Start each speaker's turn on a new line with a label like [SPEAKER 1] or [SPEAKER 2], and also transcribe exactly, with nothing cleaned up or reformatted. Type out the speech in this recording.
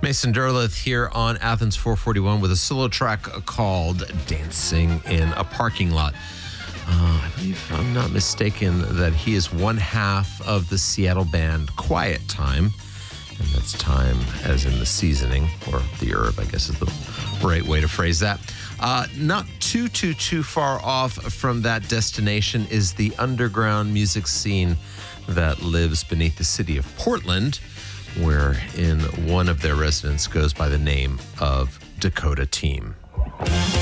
[SPEAKER 1] Mason Derleth here on Athens four forty-one with a solo track called Dancing in a Parking Lot. Uh, I believe, if I'm not mistaken, that he is one half of the Seattle band Quiet Time. And that's time as in the seasoning, or the herb, I guess is the right way to phrase that. Uh, not too, too, too far off from that destination is the underground music scene that lives beneath the city of Portland, wherein one of their residents goes by the name of Dakota Team.